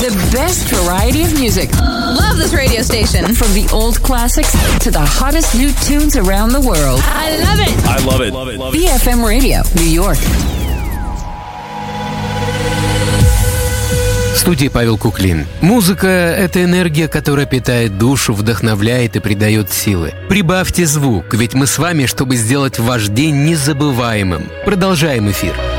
The best variety of music. Love this radio station. From the old classics to the hottest new tunes around the world. I love it. I love it. Love it. Love it. BFM Radio, New York. В студии Павел Куклин. Музыка — это энергия, которая питает душу, вдохновляет и придает силы. Прибавьте звук, ведь мы с вами, чтобы сделать ваш день незабываемым. Продолжаем эфир.